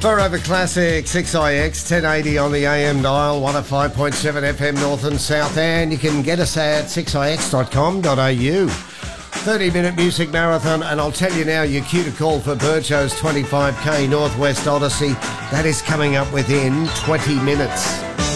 Forever Classic 6IX 1080 on the AM dial, 105.7 FM North and South, and you can get us at 6ix.com.au. 30-minute music marathon, and I'll tell you now, your cue to call for Burcho's 25k Northwest Odyssey. That is coming up within 20 minutes.